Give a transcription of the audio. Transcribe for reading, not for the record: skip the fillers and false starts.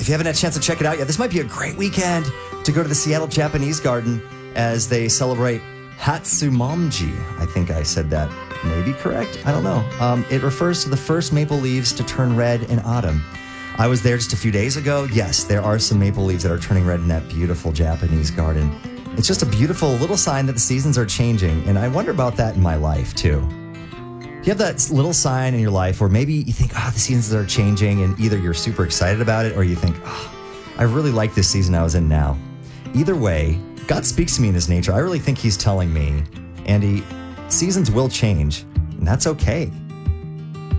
If you haven't had a chance to check it out yet, this might be a great weekend to go to the Seattle Japanese Garden as they celebrate Hatsumomji. I think I said that maybe correct. I don't know. It refers to the first maple leaves to turn red in autumn. I was there just a few days ago. Yes, there are some maple leaves that are turning red in that beautiful Japanese garden. It's just a beautiful little sign that the seasons are changing, and I wonder about that in my life too. Do you have that little sign in your life where maybe you think, the seasons are changing, and either you're super excited about it or you think, I really like this season I was in now? Either way, God speaks to me in his nature. I really think he's telling me, Andy, seasons will change, and that's okay.